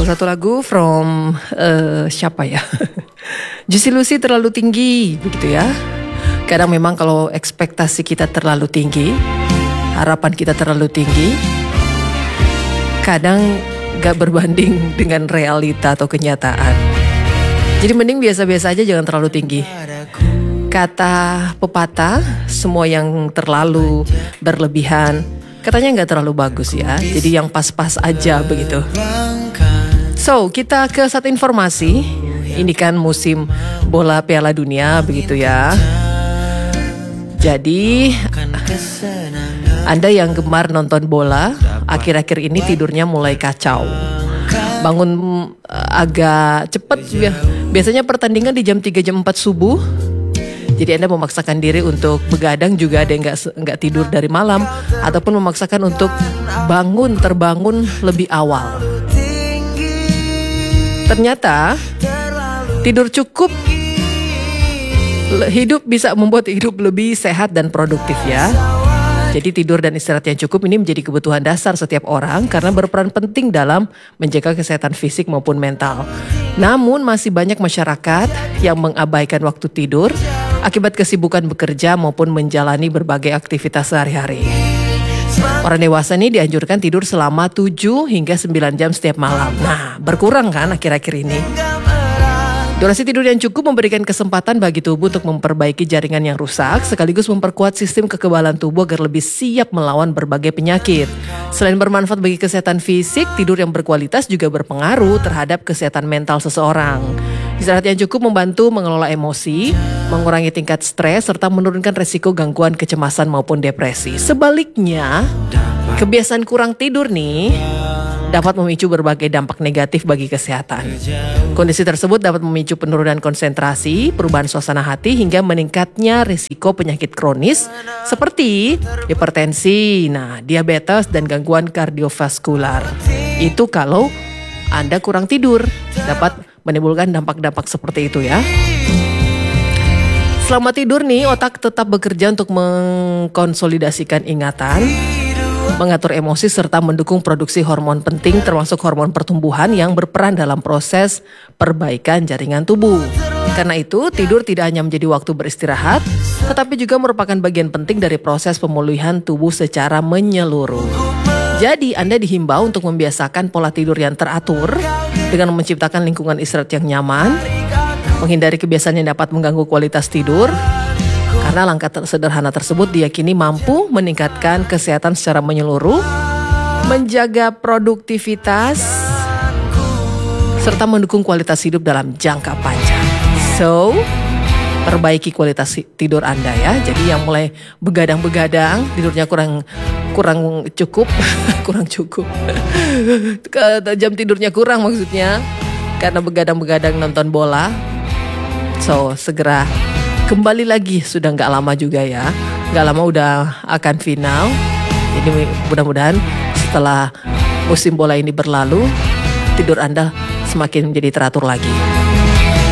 satu lagu from siapa ya? Juicy Lucy, Terlalu Tinggi, begitu ya. Kadang memang kalau ekspektasi kita terlalu tinggi, harapan kita terlalu tinggi, kadang gak berbanding dengan realita atau kenyataan. Jadi mending biasa-biasa aja, jangan terlalu tinggi. Kata pepatah, semua yang terlalu berlebihan katanya gak terlalu bagus ya. Jadi yang pas-pas aja begitu. So, kita ke satu informasi. Ini kan musim bola Piala Dunia begitu ya. Jadi Anda yang gemar nonton bola, akhir-akhir ini tidurnya mulai kacau. Bangun agak cepat ya. Biasanya pertandingan di jam 3 jam 4 subuh. Jadi Anda memaksakan diri untuk begadang, juga ada yang nggak tidur dari malam, ataupun memaksakan untuk terbangun lebih awal. Ternyata tidur cukup bisa membuat hidup lebih sehat dan produktif ya. Jadi tidur dan istirahat yang cukup ini menjadi kebutuhan dasar setiap orang karena berperan penting dalam menjaga kesehatan fisik maupun mental. Namun masih banyak masyarakat yang mengabaikan waktu tidur akibat kesibukan bekerja maupun menjalani berbagai aktivitas sehari-hari. Orang dewasa ini dianjurkan tidur selama 7 hingga 9 jam setiap malam. Nah, berkurang kan akhir-akhir ini. Durasi tidur yang cukup memberikan kesempatan bagi tubuh untuk memperbaiki jaringan yang rusak, sekaligus memperkuat sistem kekebalan tubuh agar lebih siap melawan berbagai penyakit. Selain bermanfaat bagi kesehatan fisik, tidur yang berkualitas juga berpengaruh terhadap kesehatan mental seseorang. Istirahat yang cukup membantu mengelola emosi, mengurangi tingkat stres, serta menurunkan resiko gangguan kecemasan maupun depresi. Sebaliknya, kebiasaan kurang tidur nih dapat memicu berbagai dampak negatif bagi kesehatan. Kondisi tersebut dapat memicu penurunan konsentrasi, perubahan suasana hati, hingga meningkatnya risiko penyakit kronis seperti hipertensi, diabetes, dan gangguan kardiovaskular. Itu kalau Anda kurang tidur, dapat menimbulkan dampak-dampak seperti itu ya. Selama tidur nih, otak tetap bekerja untuk mengkonsolidasikan ingatan, mengatur emosi, serta mendukung produksi hormon penting termasuk hormon pertumbuhan yang berperan dalam proses perbaikan jaringan tubuh. Karena itu, tidur tidak hanya menjadi waktu beristirahat, tetapi juga merupakan bagian penting dari proses pemulihan tubuh secara menyeluruh. Jadi, Anda dihimbau untuk membiasakan pola tidur yang teratur dengan menciptakan lingkungan istirahat yang nyaman, menghindari kebiasaan yang dapat mengganggu kualitas tidur, karena langkah sederhana tersebut diyakini mampu meningkatkan kesehatan secara menyeluruh, menjaga produktivitas, serta mendukung kualitas hidup dalam jangka panjang. So, perbaiki kualitas tidur Anda ya. Jadi yang mulai begadang-begadang, tidurnya kurang cukup, kurang cukup. Jam tidurnya kurang maksudnya, karena begadang-begadang nonton bola. So, segera kembali lagi, sudah gak lama juga ya. Gak lama udah akan final. Jadi mudah-mudahan setelah musim bola ini berlalu, tidur Anda semakin menjadi teratur lagi.